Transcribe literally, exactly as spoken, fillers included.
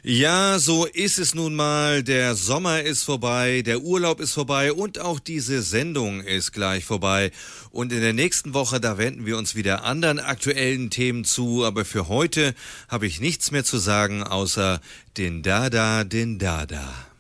Ja, so ist es nun mal. Der Sommer ist vorbei, der Urlaub ist vorbei und auch diese Sendung ist gleich vorbei. Und in der nächsten Woche, da wenden wir uns wieder anderen aktuellen Themen zu. Aber für heute habe ich nichts mehr zu sagen, außer den Dada, den Dada.